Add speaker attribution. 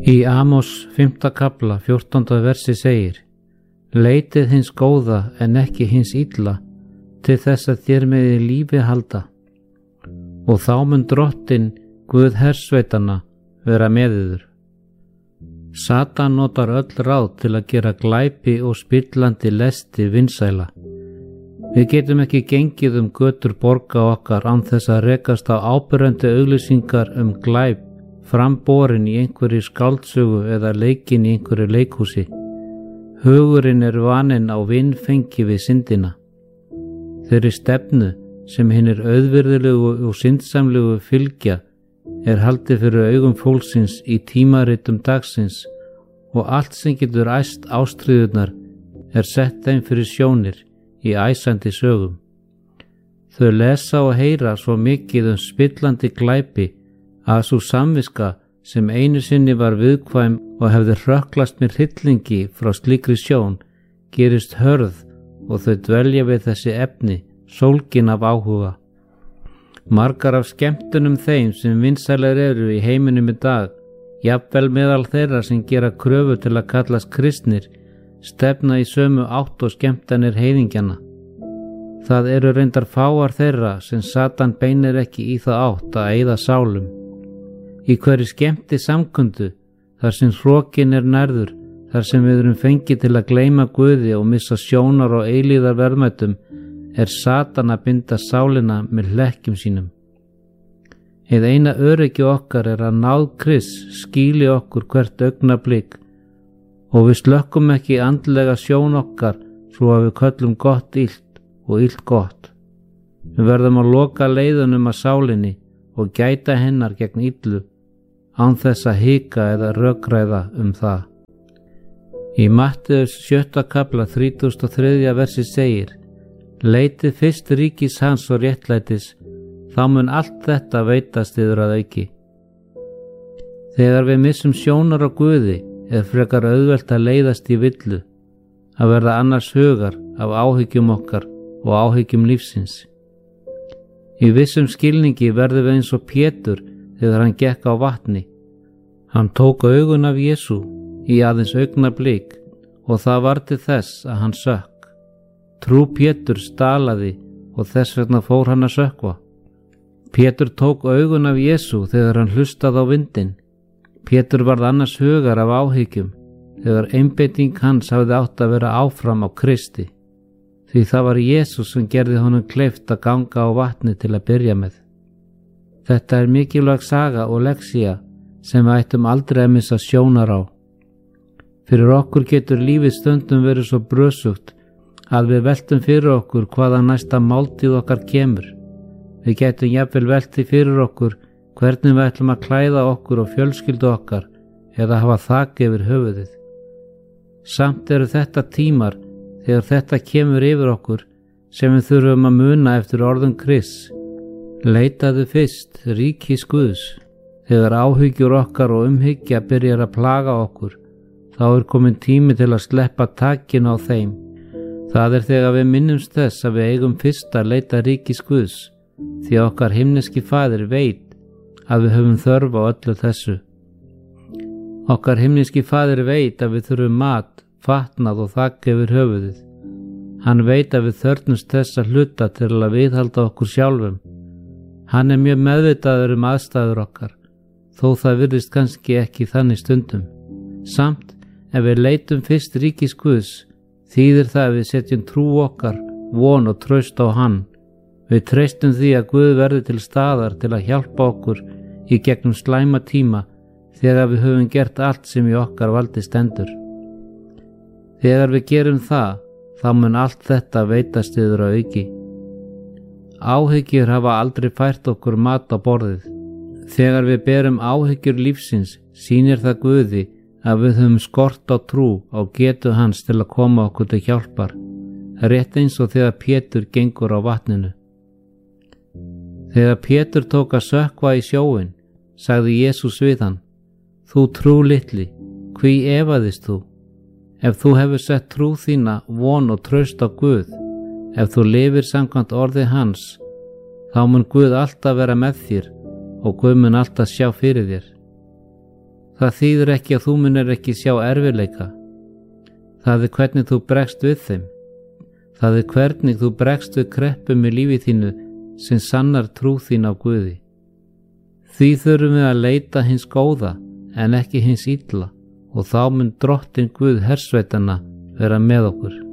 Speaker 1: Í Amos 5. kafla 14. versi segir: Leitið hins góða en ekki hins illa, til þess að þér megið lífi halda. Og þá mun Drottinn, Guð hersveitanna, vera með yður. Satan notar öll ráð til að gera glæpi og spillandi lesti vinsæla. Við getum ekki gengið götur borga okkar án þess að rekast á áberandi auglýsingar glæp framborin í einhverju skáldsögu eða leikin í einhverju leikhúsi. Hugurinn vaninn á vinfengi við syndina. Þeirri stefnu sem hinir auðvirðilegu og syndsamlegu fylgja haldið fyrir augum fólksins í tímaritum dagsins, og allt sem getur æst ástríðurnar sett þeim fyrir sjónir í æsandi sögum. Þau lesa og heyra svo mikið spillandi glæpi að sú samviska sem einu sinni var viðkvæm og hefði hrökklast með hryllingi frá slíkri sjón gerist hörð, og þau dvelja við þessi efni sólgin af áhuga. Margar af skemmtunum þeim sem vinsælar eru í heiminum í dag, jafnvel meðal þeirra sem gera kröfu til að kallast kristnir, stefna í sömu átt og skemmtanir heiðingjana. Það eru reyndar fáar þeirra sem Satan beinir ekki í það átt að eyða sálum. Í hverju skemmti samkundu, þar sem hrokin nærður, þar sem við erum fengið til að gleyma Guði og missa sjónar og eilíðar verðmætum, Satan að binda sálina með hlekkjum sínum. Hið eina öryggi okkar að náð Krists skýli okkur hvert augnablik, og við slökkum ekki andlega sjón okkar svo að við köllum gott illt og illt gott. Við verðum að loka leiðunum að sálinni og gæta hennar gegn illu, án þess að hika eða rökræða það. Í Mattheus 7. kafla 33. versi segir: Leitið fyrst ríkis hans og réttlætis, þá mun allt þetta veitast yður að auki. Þegar við missum sjónar á Guði frekar auðvelt að leiðast í villu, að verða annars hugar af áhyggjum okkar og áhyggjum lífsins. Í vissum skilningi verðum við eins og Pétur þegar hann gekk á vatni. Hann tók augun af Jesú í aðeins augnablik, og það var til þess að hann sökk. Trú Pétur stalaði og þess vegna fór hann að sökkva. Pétur tók augun af Jesú þegar hann hlustaði á vindinn. Pétur varð annars hugar af áhyggjum þegar einbeiting hans hafði átt að vera áfram á Kristi, því það var Jesús sem gerði honum kleift að ganga á vatni til að byrja með. Þetta mikilvæg saga og lexía sem við ættum aldrei að missa sjónar á. Fyrir okkur getur lífið stundum verið svo brösugt að við veltum fyrir okkur hvaða næsta máltíð okkar kemur. Við getum jafnvel velti fyrir okkur hvernig við ætlum að klæða okkur og fjölskyldu okkar eða hafa þak yfir höfuðið. Samt eru þetta tímar þegar þetta kemur yfir okkur sem við þurfum að muna eftir orðum Krists: Leitaðu fyrst ríkis Guðs. Þegar áhyggjur okkar og umhyggja byrjar að plaga okkur, þá komin tími til að sleppa takinu á þeim. Það þegar við minnumst þess að við eigum fyrst að leita ríkis Guðs, því okkar himneski Faðir veit að við höfum þörf á öllu þessu. Okkar himneski Faðir veit að við þurfum mat, fatnað og þak yfir höfuðið. Hann veit að við þörfnumst þessa hluta til að viðhalda okkur sjálfum. Hann mjög meðvitaður aðstæður okkar, þó það virðist kannski ekki þannig stundum. Samt, ef við leitum fyrst ríkis Guðs, þýðir það að við setjum trú okkar, von og traust á hann. Við treystum því að Guð verði til staðar til að hjálpa okkur í gegnum slæma tíma þegar við höfum gert allt sem í okkar valdi stendur. Þegar við gerum það, þá mun allt þetta veitast yður að auki. Áhyggjur hafa aldrei fært okkur mat á borðið. Þegar við berum áhyggjur lífsins, sýnir það Guði að við höfum skort á trú á getu hans til að koma okkur til hjálpar, rétt eins og þegar Pétur gengur á vatninu. Þegar Pétur tók að sökkva í sjóinn, sagði Jesús við hann: Þú trú litli, hví efaðist þú? Ef þú hefur sett trú þína, von og traust á Guð, ef þú lifir samkvæmt orði hans, þá mun Guð alltaf vera með þér og Guð mun alltaf sjá fyrir þér. Það þýðir ekki að þú munir ekki sjá erfiðleika. Það er hvernig þú bregst við þeim. Það er hvernig þú bregst við kreppum í lífi þínu sem sannar trú þín á Guði. Því þurfum við að leita hins góða en ekki hins illa, og þá mun Drottinn Guð hersveitanna vera með okkur.